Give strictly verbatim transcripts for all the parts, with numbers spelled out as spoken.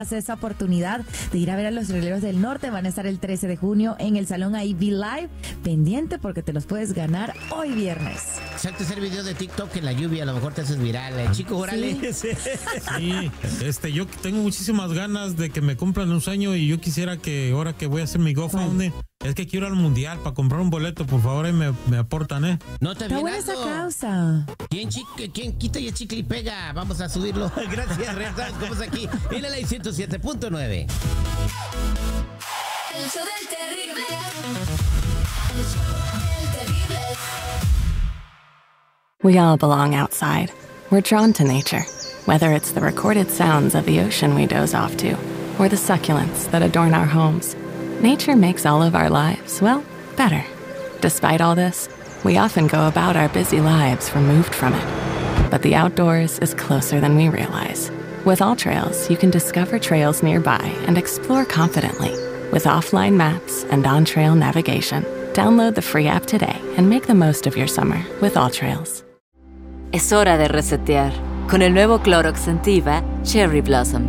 esa oportunidad de ir a ver a los Rieleros del Norte. Van a estar el trece de junio en el Salón I V Live. Pendiente porque te los puedes ganar hoy viernes. Salte hacer video de TikTok en la lluvia, a lo mejor te haces viral. Eh. Chico, órale. Sí. sí, este, yo tengo muchísimas ganas de que me cumplan un sueño y yo quisiera que ahora que voy a hacer mi GoFundMe, es que quiero ir al mundial para comprar un boleto, por favor, ahí me, me aportan, ¿eh? No te Está buena esa causa. ¿Quién, chique, ¿Quién quita y el chicle y pega? Vamos a subirlo. Gracias, regresamos como aquí en la ley ciento siete punto nueve. El show del terrible. El show del terrible. We all belong outside. We're drawn to nature, whether it's the recorded sounds of the ocean we doze off to, or the succulents that adorn our homes. Nature makes all of our lives, well, better. Despite all this, we often go about our busy lives removed from it. But the outdoors is closer than we realize. With AllTrails, you can discover trails nearby and explore confidently. With offline maps and on-trail navigation, download the free app today and make the most of your summer with AllTrails. Es hora de resetear con el nuevo Clorox Scentiva Cherry Blossom.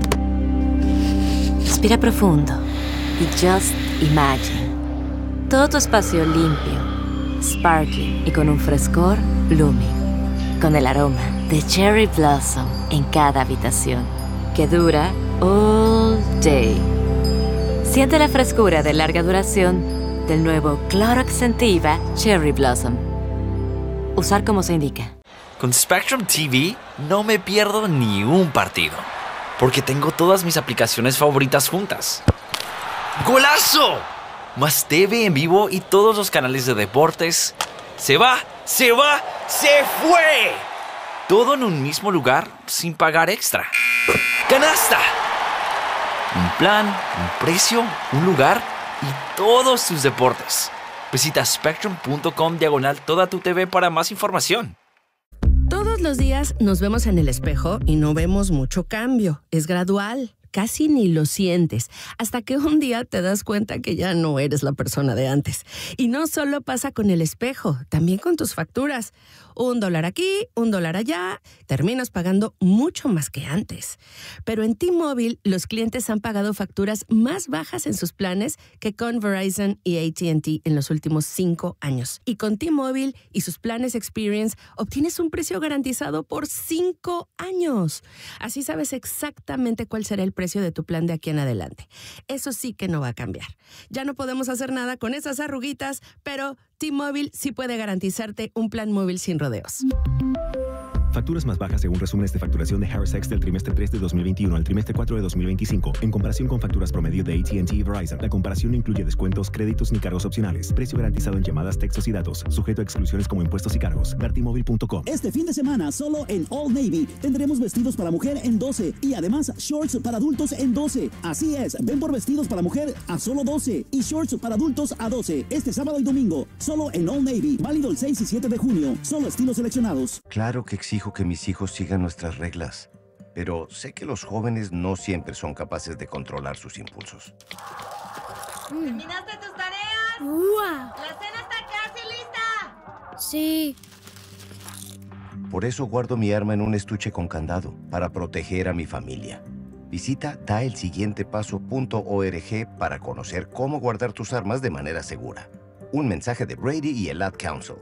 Respira profundo y just imagine. Todo tu espacio limpio, sparkling y con un frescor blooming. Con el aroma de Cherry Blossom en cada habitación, que dura all day. Siente la frescura de larga duración del nuevo Clorox Scentiva Cherry Blossom. Usar como se indica. Con Spectrum T V no me pierdo ni un partido, porque tengo todas mis aplicaciones favoritas juntas. ¡Golazo! Más T V en vivo y todos los canales de deportes. ¡Se va! ¡Se va! ¡Se fue! Todo en un mismo lugar sin pagar extra. ¡Canasta! Un plan, un precio, un lugar y todos tus deportes. Visita spectrum.com diagonal toda tu T V para más información. Todos los días nos vemos en el espejo y no vemos mucho cambio. Es gradual. Casi ni lo sientes, hasta que un día te das cuenta que ya no eres la persona de antes. Y no solo pasa con el espejo, también con tus facturas. Un dólar aquí, un dólar allá, terminas pagando mucho más que antes. Pero en T-Mobile, los clientes han pagado facturas más bajas en sus planes que con Verizon y A T and T en los últimos cinco años. Y con T-Mobile y sus planes Experience, obtienes un precio garantizado por cinco años. Así sabes exactamente cuál será el precio precio de tu plan de aquí en adelante. Eso sí que no va a cambiar. Ya no podemos hacer nada con esas arruguitas, pero T-Mobile sí puede garantizarte un plan móvil sin rodeos. Facturas más bajas según resúmenes de facturación de Harris X del trimestre tres de dos mil veintiuno al trimestre cuatro de dos mil veinticinco. En comparación con facturas promedio de A T and T y Verizon, la comparación no incluye descuentos, créditos ni cargos opcionales. Precio garantizado en llamadas, textos y datos. Sujeto a exclusiones como impuestos y cargos. ver timóvil punto com. Este fin de semana, solo en Old Navy, tendremos vestidos para mujer en doce y además shorts para adultos en doce. Así es, ven por vestidos para mujer a solo doce y shorts para adultos a doce. Este sábado y domingo, solo en Old Navy. Válido el seis y siete de junio. Solo estilos seleccionados. Claro que exijo que mis hijos sigan nuestras reglas, pero sé que los jóvenes no siempre son capaces de controlar sus impulsos. ¿Terminaste tus tareas? ¡Uah! ¡La cena está casi lista! Sí. Por eso guardo mi arma en un estuche con candado, para proteger a mi familia. Visita da el siguiente paso punto org para conocer cómo guardar tus armas de manera segura. Un mensaje de Brady y el Ad Council.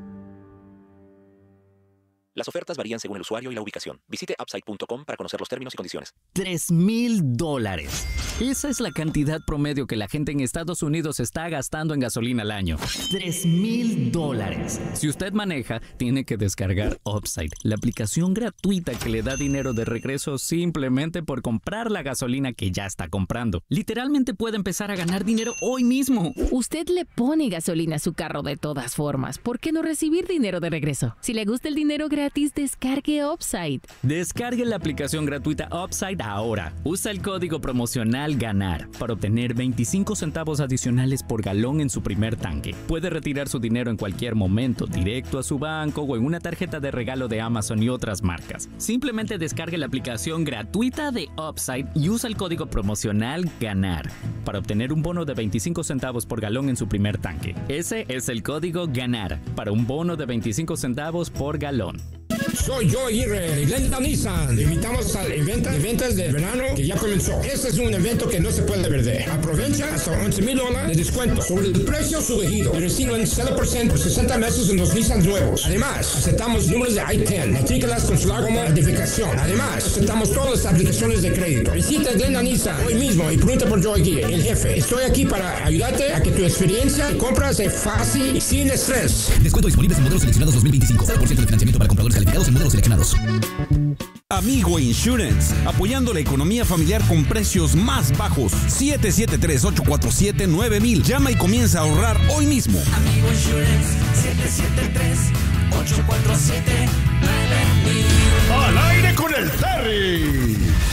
Las ofertas varían según el usuario y la ubicación. Visite upside punto com para conocer los términos y condiciones. Tres mil dólares. Esa es la cantidad promedio que la gente en Estados Unidos está gastando en gasolina al año. Tres mil dólares. Si usted maneja, tiene que descargar Upside, la aplicación gratuita que le da dinero de regreso simplemente por comprar la gasolina que ya está comprando. Literalmente puede empezar a ganar dinero hoy mismo. Usted le pone gasolina a su carro de todas formas. ¿Por qué no recibir dinero de regreso? Si le gusta el dinero gratis, descargue Upside. Descargue la aplicación gratuita Upside ahora. Usa el código promocional GANAR para obtener veinticinco centavos adicionales por galón en su primer tanque. Puede retirar su dinero en cualquier momento, directo a su banco o en una tarjeta de regalo de Amazon y otras marcas. Simplemente descargue la aplicación gratuita de Upside y usa el código promocional GANAR para obtener un bono de veinticinco centavos por galón en su primer tanque. Ese es el código GANAR para un bono de veinticinco centavos por galón. Soy yo, Aguirre, de Glenda Nissan. Te invitamos al evento de ventas de verano que ya comenzó. Este es un evento que no se puede perder. Aprovecha hasta once mil dólares de descuento sobre el precio subido y reciben cero por ciento por sesenta meses en los Nissan nuevos. Además, aceptamos números de I diez, matrículas con su larga identificación. Además, aceptamos todas las aplicaciones de crédito. Visita Glenda Nissan hoy mismo y pregunta por Joe Aguirre, el jefe. Estoy aquí para ayudarte a que tu experiencia de compra sea fácil y sin estrés. Descuento disponibles en modelos seleccionados dos mil veinticinco. cero por ciento de financiamiento para compradores calificados en modelos seleccionados. Amigo Insurance, apoyando la economía familiar con precios más bajos. siete siete tres, ocho cuatro siete, nueve mil. Llama y comienza a ahorrar hoy mismo. Amigo Insurance, siete siete tres, ocho cuatro siete, nueve mil. Al aire con el Terry.